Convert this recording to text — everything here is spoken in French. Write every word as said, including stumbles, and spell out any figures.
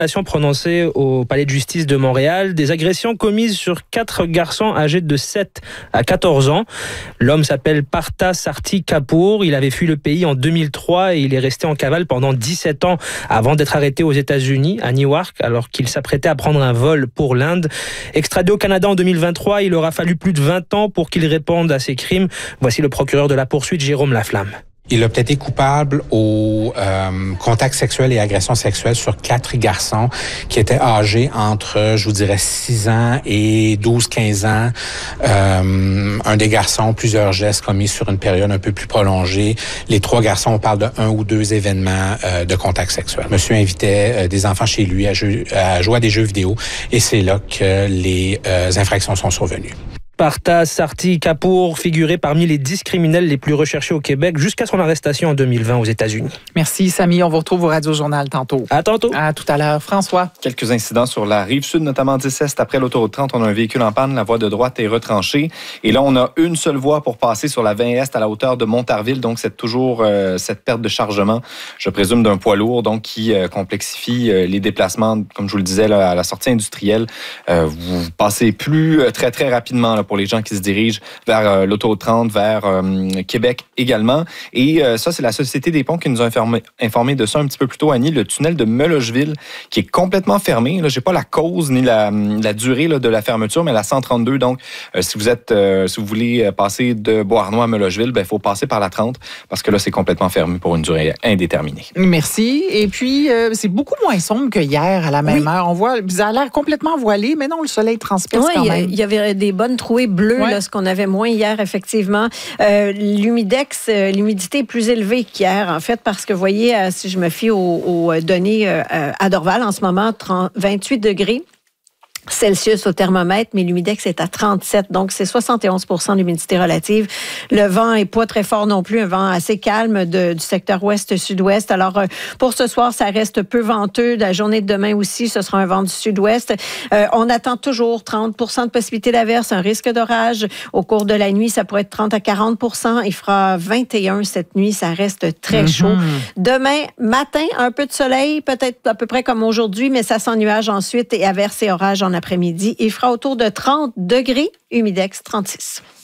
prononcée au palais de justice de Montréal, des agressions commises sur quatre garçons âgés de sept à quatorze ans. L'homme s'appelle Partha Sarthi Kapoor. Il avait fui le pays en deux mille trois et il est resté en cavale pendant dix-sept ans avant d'être arrêté aux États-Unis, à Newark, alors qu'il s'apprêtait à prendre un vol pour l'Inde. Extradé au Canada en deux mille vingt-trois, il aura fallu plus de vingt ans pour qu'il réponde à ses crimes. Voici le procureur de la poursuite, Jérôme Laflamme. Il a peut-être été coupable au euh, contact sexuel et agression sexuelle sur quatre garçons qui étaient âgés entre, je vous dirais, six ans et douze quinze ans. Euh, un des garçons, plusieurs gestes commis sur une période un peu plus prolongée. Les trois garçons, on parle de un ou deux événements euh, de contact sexuel. Monsieur invitait euh, des enfants chez lui à, jeu, à jouer à des jeux vidéo et c'est là que les euh, infractions sont survenues. Partha Sarthi Kapoor figurait parmi les dix criminels les plus recherchés au Québec jusqu'à son arrestation en deux mille vingt aux États-Unis. Merci, Samy. On vous retrouve au Radio-Journal tantôt. À tantôt. À tout à l'heure. François. Quelques incidents sur la Rive-Sud, notamment dix Est. Après l'autoroute trente, on a un véhicule en panne. La voie de droite est retranchée. Et là, on a une seule voie pour passer sur la vingt Est à la hauteur de Montarville. Donc, c'est toujours euh, cette perte de chargement, je présume, d'un poids lourd, donc qui euh, complexifie euh, les déplacements. Comme je vous le disais, là, à la sortie industrielle, euh, vous passez plus euh, très, très rapidement là, pour les gens qui se dirigent vers euh, l'autoroute trente, vers euh, Québec également. Et euh, ça, c'est la Société des ponts qui nous a informé, informé de ça un petit peu plus tôt, Annie. Le tunnel de Melocheville qui est complètement fermé. Je n'ai pas la cause ni la, la durée là, de la fermeture, mais la cent trente-deux. Donc, euh, si vous êtes, euh, si vous voulez passer de Beauharnois à Melocheville, il faut passer par la trente parce que là, c'est complètement fermé pour une durée indéterminée. Merci. Et puis, euh, c'est beaucoup moins sombre que hier à la même oui. heure. On voit, ça a l'air complètement voilé, mais non, le soleil transperce oui, quand même. Il y avait des bonnes trouées bleues. Ouais. Là, ce qu'on avait moins hier, effectivement. Euh, l'humidex, euh, l'humidité est plus élevée qu'hier, en fait, parce que, vous voyez, euh, si je me fie aux, aux données euh, à Dorval, en ce moment, trente, vingt-huit degrés Celsius au thermomètre, mais l'humidex est à trente-sept, donc c'est soixante et onze pour cent d'humidité relative. Le vent est pas très fort non plus, un vent assez calme de, du secteur ouest-sud-ouest. Alors, pour ce soir, ça reste peu venteux. La journée de demain aussi, ce sera un vent du sud-ouest. Euh, on attend toujours trente pour cent de possibilité d'averse, un risque d'orage. Au cours de la nuit, ça pourrait être trente à quarante pour cent. Il fera vingt et un cette nuit, ça reste très mm-hmm. chaud. Demain matin, un peu de soleil, peut-être à peu près comme aujourd'hui, mais ça s'ennuage ensuite et averse et orage en après-midi. Il fera autour de trente degrés, humidex trente-six.